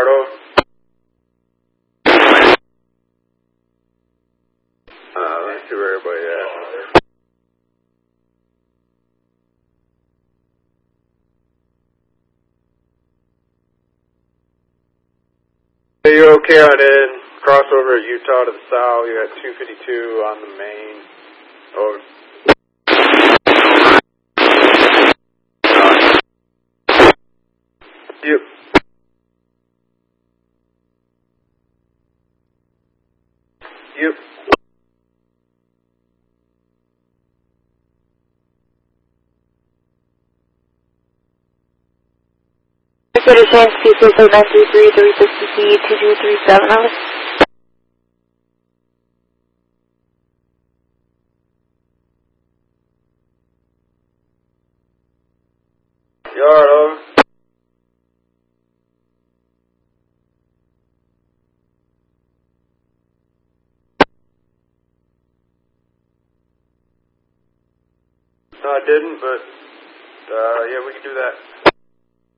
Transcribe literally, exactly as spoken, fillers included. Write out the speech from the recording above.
Yard, over. Uh, let's see where everybody at. Hey, you okay on in? Crossover at Utah to the south. You got two fifty-two on the main. Over. Yep. Yep. Citizens, two six eight nine three three three six two two three seven, over. Yard, over. No, I didn't, but, uh, yeah, we can do that.